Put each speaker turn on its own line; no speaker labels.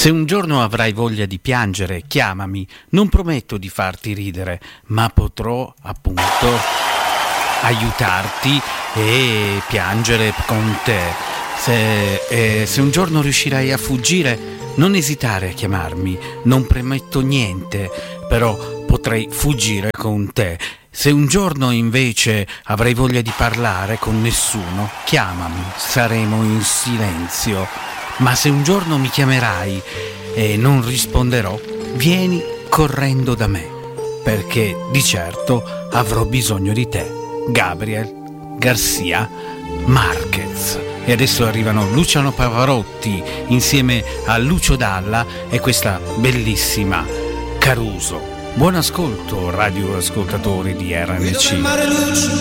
Se un giorno avrai voglia di piangere, chiamami. Non prometto di farti ridere, ma potrò appunto aiutarti e piangere con te. Se un giorno riuscirai a fuggire, non esitare a chiamarmi. Non prometto niente, però potrei fuggire con te. Se un giorno invece avrai voglia di parlare con nessuno, chiamami, saremo in silenzio. Ma se un giorno mi chiamerai e non risponderò, vieni correndo da me, perché di certo avrò bisogno di te. Gabriel Garcia Marquez. E adesso arrivano Luciano Pavarotti insieme a Lucio Dalla e questa bellissima Caruso. Buon ascolto, radioascoltatori di RNC.